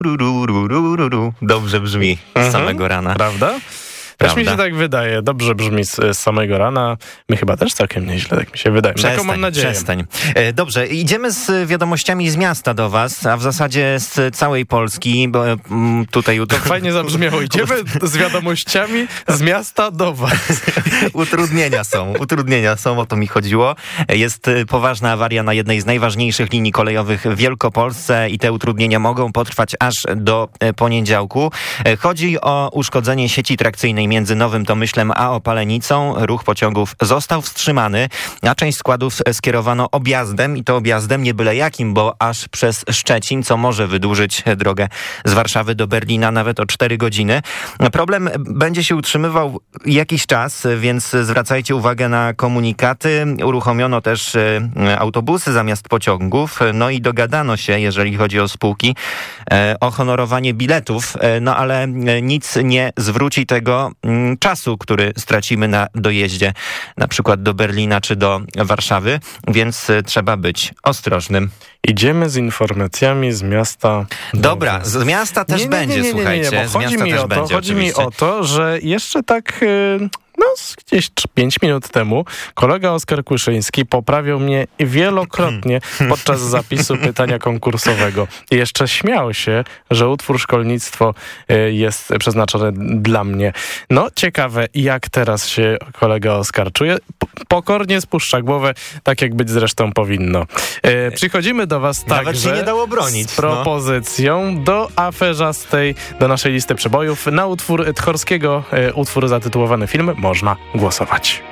Dobrze brzmi z samego rana. Prawda? Też mi się tak wydaje. Dobrze brzmi z samego rana. My chyba też całkiem nieźle, tak mi się wydaje. Taką mam nadzieję. Przestań. Dobrze, idziemy z wiadomościami z miasta do was, a w zasadzie z całej Polski, bo tutaj... To fajnie zabrzmiało. Idziemy z wiadomościami z miasta do was. Utrudnienia są, o to mi chodziło. Jest poważna awaria na jednej z najważniejszych linii kolejowych w Wielkopolsce i te utrudnienia mogą potrwać aż do poniedziałku. Chodzi o uszkodzenie sieci trakcyjnej między Nowym Tomyślem a Opalenicą. Ruch pociągów został wstrzymany, a część składów skierowano objazdem i to objazdem nie byle jakim, bo aż przez Szczecin, co może wydłużyć drogę z Warszawy do Berlina nawet o 4 godziny. Problem będzie się utrzymywał jakiś czas, więc zwracajcie uwagę na komunikaty. Uruchomiono też autobusy zamiast pociągów, no i dogadano się, jeżeli chodzi o spółki, o honorowanie biletów, no ale nic nie zwróci tego czasu, który stracimy na dojeździe na przykład do Berlina czy do Warszawy, więc trzeba być ostrożnym. Idziemy z informacjami z miasta. Dobra, z miasta też będzie, słuchajcie. Chodzi mi o to, że jeszcze tak... gdzieś 5 minut temu kolega Oskar Kłyszyński poprawiał mnie wielokrotnie podczas zapisu pytania konkursowego. I jeszcze śmiał się, że utwór Szkolnictwo jest przeznaczony dla mnie. No, ciekawe, jak teraz się kolega Oskar czuje. Pokornie spuszcza głowę, tak jak być zresztą powinno. Przychodzimy do was także się nie dało bronić, z propozycją do aferzastej, do naszej listy przebojów. Na utwór Tchorskiego, utwór zatytułowany Film, można głosować.